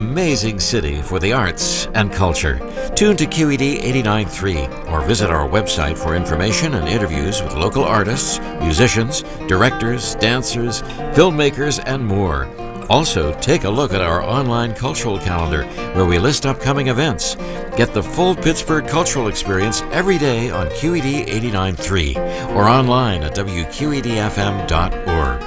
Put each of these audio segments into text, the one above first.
Amazing city for the arts and culture. Tune to QED 89.3 or visit our website for information and interviews with local artists, musicians, directors, dancers, filmmakers, and more. Also, take a look at our online cultural calendar where we list upcoming events. Get the full Pittsburgh cultural experience every day on QED 89.3 or online at wqedfm.org.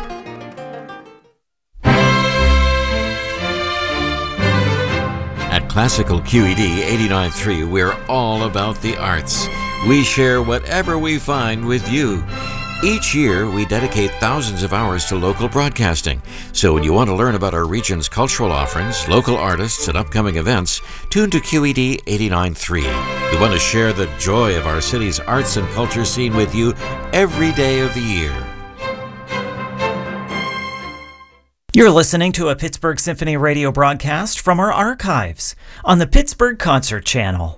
At Classical QED 89.3, we're all about the arts. We share whatever we find with you. Each year, we dedicate thousands of hours to local broadcasting. So when you want to learn about our region's cultural offerings, local artists, and upcoming events, tune to QED 89.3. We want to share the joy of our city's arts and culture scene with you every day of the year. You're listening to a Pittsburgh Symphony radio broadcast from our archives on the Pittsburgh Concert Channel.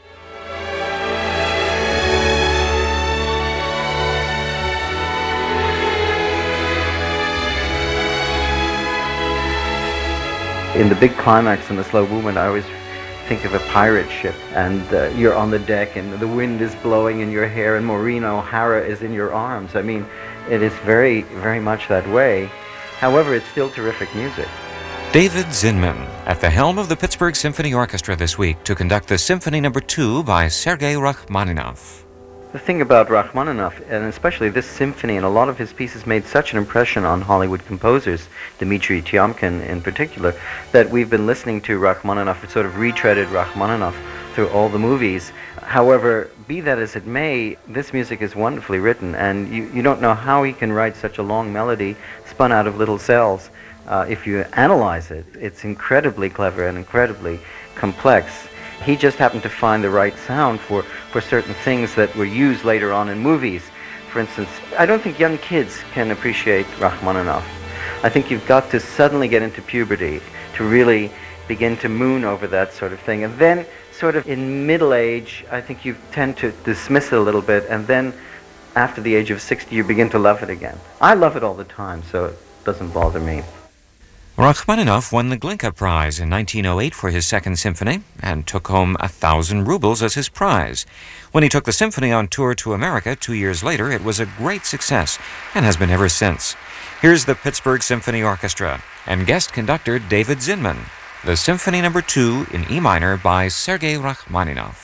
In the big climax and the slow movement, I always think of a pirate ship, and you're on the deck and the wind is blowing in your hair and Maureen O'Hara is in your arms. I mean, it is very, very much that way. However, it's still terrific music. David Zinman, at the helm of the Pittsburgh Symphony Orchestra this week to conduct the Symphony No. 2 by Sergei Rachmaninoff. The thing about Rachmaninoff, and especially this symphony and a lot of his pieces, made such an impression on Hollywood composers, Dmitri Tiomkin in particular, that we've been listening to Rachmaninoff, sort of retreaded Rachmaninoff through all the movies. However, be that as it may, this music is wonderfully written, and you don't know how he can write such a long melody spun out of little cells. If you analyze it, it's incredibly clever and incredibly complex. He just happened to find the right sound for certain things that were used later on in movies. For instance, I don't think young kids can appreciate Rachmaninoff. I think you've got to suddenly get into puberty to really begin to moon over that sort of thing. And then sort of in middle age, I think you tend to dismiss it a little bit, and then after the age of 60, you begin to love it again. I love it all the time, so it doesn't bother me. Rachmaninoff won the Glinka Prize in 1908 for his Second Symphony and took home 1,000 rubles as his prize. When he took the symphony on tour to America 2 years later, it was a great success and has been ever since. Here's the Pittsburgh Symphony Orchestra and guest conductor David Zinman, the Symphony No. 2 in E minor by Sergei Rachmaninoff.